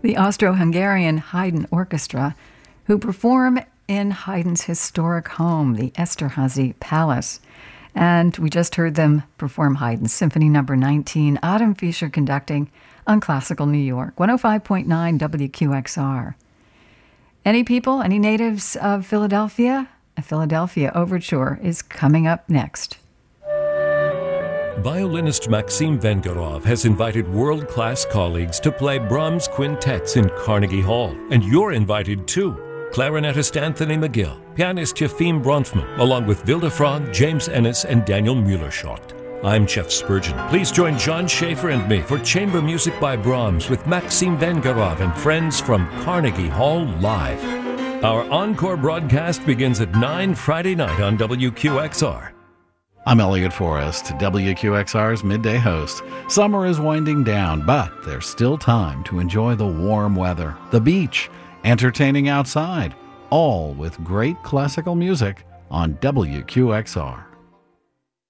the Austro-Hungarian Haydn Orchestra, who perform in Haydn's historic home, the Esterházy Palace. And we just heard them perform Haydn's Symphony No. 19, Adam Fischer conducting on Classical New York, 105.9 WQXR. Any people, any natives of Philadelphia? A Philadelphia Overture is coming up next. Violinist Maxim Vengerov has invited world-class colleagues to play Brahms quintets in Carnegie Hall, and you're invited too. Clarinetist Anthony McGill, pianist Yefim Bronfman, along with Vilde Frog, James Ennis, and Daniel Mueller-Schott. I'm Jeff Spurgeon. Please join John Schaefer and me for Chamber Music by Brahms with Maxim Vengerov and friends from Carnegie Hall Live. Our encore broadcast begins at 9 Friday night on WQXR. I'm Elliot Forrest, WQXR's midday host. Summer is winding down, but there's still time to enjoy the warm weather, the beach, entertaining outside, all with great classical music on WQXR.